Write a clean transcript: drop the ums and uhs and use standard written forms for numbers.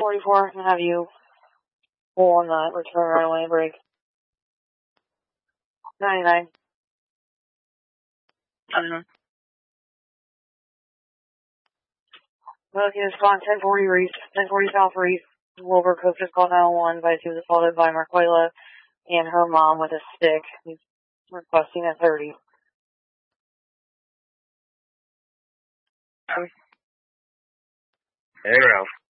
44, and have you pull on the return right away break. 99. Okay, it's gone 1040 Reese, 1040 South Reese. Wilbur Cook just called 901, but he was assaulted by Marquela and her mom with a stick. He's requesting a 30. Hey, Ralph.